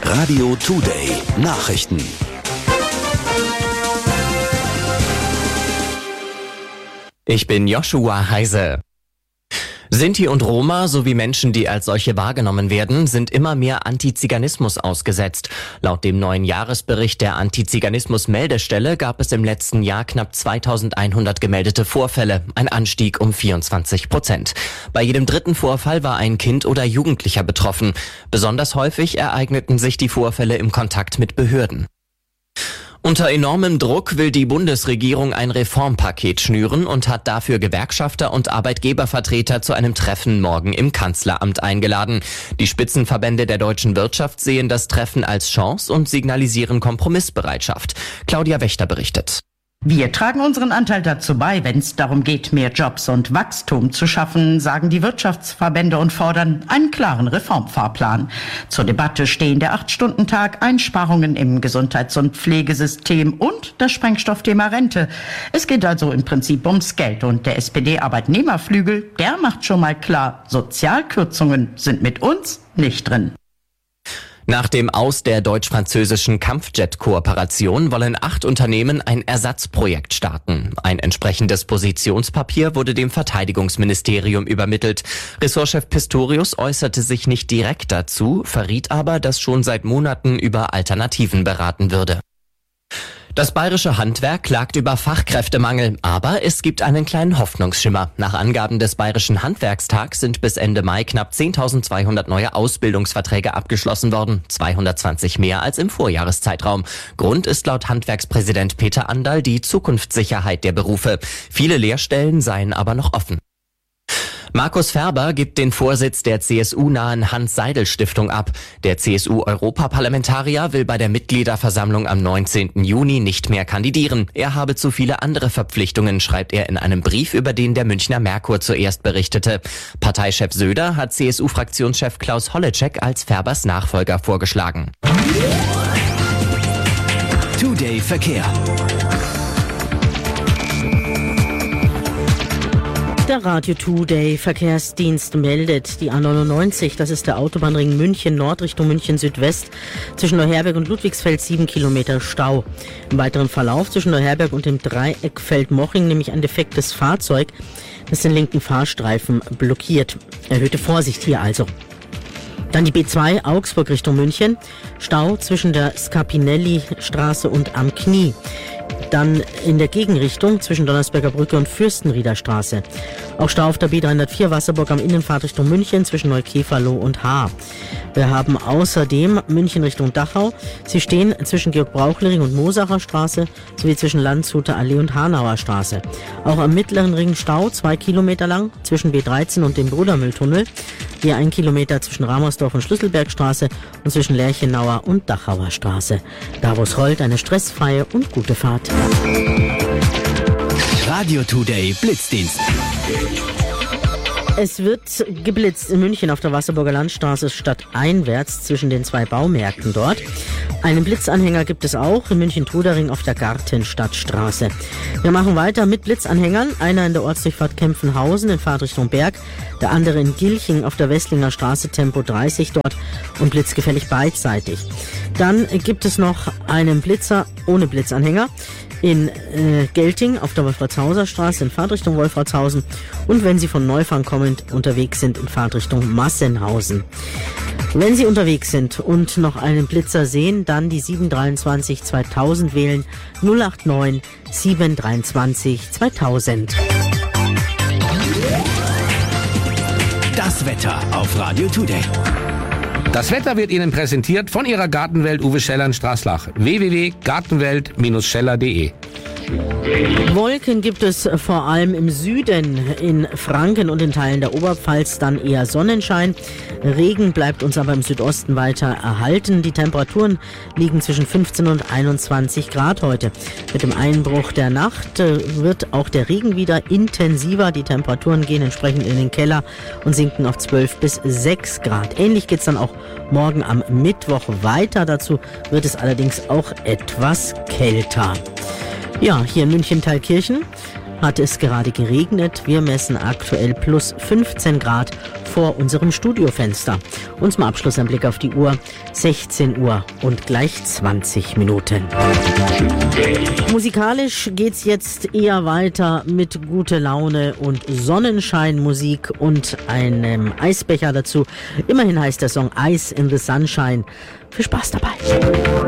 Radio Today Nachrichten. Ich bin Joshua Heise. Sinti und Roma sowie Menschen, die als solche wahrgenommen werden, sind immer mehr Antiziganismus ausgesetzt. Laut dem neuen Jahresbericht der Antiziganismus-Meldestelle gab es im letzten Jahr knapp 2100 gemeldete Vorfälle, ein Anstieg um 24%. Bei jedem dritten Vorfall war ein Kind oder Jugendlicher betroffen. Besonders häufig ereigneten sich die Vorfälle im Kontakt mit Behörden. Unter enormem Druck will die Bundesregierung ein Reformpaket schnüren und hat dafür Gewerkschafter und Arbeitgebervertreter zu einem Treffen morgen im Kanzleramt eingeladen. Die Spitzenverbände der deutschen Wirtschaft sehen das Treffen als Chance und signalisieren Kompromissbereitschaft. Claudia Wächter berichtet. Wir tragen unseren Anteil dazu bei, wenn es darum geht, mehr Jobs und Wachstum zu schaffen, sagen die Wirtschaftsverbände und fordern einen klaren Reformfahrplan. Zur Debatte stehen der 8-Stunden-Tag, Einsparungen im Gesundheits- und Pflegesystem und das Sprengstoffthema Rente. Es geht also im Prinzip ums Geld und der SPD-Arbeitnehmerflügel, der macht schon mal klar, Sozialkürzungen sind mit uns nicht drin. Nach dem Aus der deutsch-französischen Kampfjet-Kooperation wollen 8 Unternehmen ein Ersatzprojekt starten. Ein entsprechendes Positionspapier wurde dem Verteidigungsministerium übermittelt. Ressortchef Pistorius äußerte sich nicht direkt dazu, verriet aber, dass schon seit Monaten über Alternativen beraten würde. Das bayerische Handwerk klagt über Fachkräftemangel, aber es gibt einen kleinen Hoffnungsschimmer. Nach Angaben des Bayerischen Handwerkstags sind bis Ende Mai knapp 10.200 neue Ausbildungsverträge abgeschlossen worden, 220 mehr als im Vorjahreszeitraum. Grund ist laut Handwerkspräsident Peter Anderl die Zukunftssicherheit der Berufe. Viele Lehrstellen seien aber noch offen. Markus Ferber gibt den Vorsitz der CSU-nahen Hans-Seidel-Stiftung ab. Der CSU-Europaparlamentarier will bei der Mitgliederversammlung am 19. Juni nicht mehr kandidieren. Er habe zu viele andere Verpflichtungen, schreibt er in einem Brief, über den der Münchner Merkur zuerst berichtete. Parteichef Söder hat CSU-Fraktionschef Klaus Holleczek als Ferbers Nachfolger vorgeschlagen. Today Verkehr. Der Radio Today Verkehrsdienst meldet, die A99, das ist der Autobahnring München Nord Richtung München Südwest, zwischen Neuherberg und Ludwigsfeld 7 Kilometer Stau. Im weiteren Verlauf zwischen Neuherberg und dem Dreieck Feldmoching nämlich ein defektes Fahrzeug, das den linken Fahrstreifen blockiert. Erhöhte Vorsicht hier also. Dann die B2 Augsburg Richtung München, Stau zwischen der Scapinelli-Straße und am Knie. Dann in der Gegenrichtung zwischen Donnersberger Brücke und Fürstenrieder Straße. Auch Stau auf der B304 Wasserburg am Innenfahrt Richtung München zwischen Neukäferloh und Haar. Wir haben außerdem München Richtung Dachau. Sie stehen zwischen Georg-Brauchlering und Mosacher Straße sowie zwischen Landshuter Allee und Hanauer Straße. Auch am mittleren Ring Stau 2 Kilometer lang zwischen B13 und dem Brudermülltunnel. Hier 1 Kilometer zwischen Ramersdorf und Schlüsselbergstraße und zwischen Lerchenauer und Dachauer Straße. Davos-Holt eine stressfreie und gute Fahrt. Radio Today Blitzdienst. Es wird geblitzt in München auf der Wasserburger Landstraße stadteinwärts zwischen den 2 Baumärkten dort. Einen Blitzanhänger gibt es auch in München-Trudering auf der Gartenstadtstraße. Wir machen weiter mit Blitzanhängern. Einer in der Ortsdurchfahrt Kempfenhausen in Fahrtrichtung Berg, der andere in Gilching auf der Westlinger Straße Tempo 30 dort und blitzgefährlich beidseitig. Dann gibt es noch einen Blitzer ohne Blitzanhänger in Gelting auf der Wolfratshauser Straße in Fahrtrichtung Wolfratshausen und wenn Sie von Neufang kommend unterwegs sind in Fahrtrichtung Massenhausen. Wenn Sie unterwegs sind und noch einen Blitzer sehen, dann die 723 2000 wählen, 089 723 2000. Das Wetter auf Radio Today. Das Wetter wird Ihnen präsentiert von Ihrer Gartenwelt Uwe Scheller in Straßlach. www.gartenwelt-scheller.de. Wolken gibt es vor allem im Süden, in Franken und in Teilen der Oberpfalz, dann eher Sonnenschein. Regen bleibt uns aber im Südosten weiter erhalten. Die Temperaturen liegen zwischen 15 und 21 Grad heute. Mit dem Einbruch der Nacht wird auch der Regen wieder intensiver. Die Temperaturen gehen entsprechend in den Keller und sinken auf 12 bis 6 Grad. Ähnlich geht es dann auch morgen am Mittwoch weiter. Dazu wird es allerdings auch etwas kälter. Ja, hier in München-Thalkirchen hat es gerade geregnet. Wir messen aktuell plus 15 Grad vor unserem Studiofenster. Und zum Abschluss ein Blick auf die Uhr. 16 Uhr und gleich 20 Minuten. Musikalisch geht's jetzt eher weiter mit gute Laune und Sonnenscheinmusik und einem Eisbecher dazu. Immerhin heißt der Song Ice in the Sunshine. Viel Spaß dabei.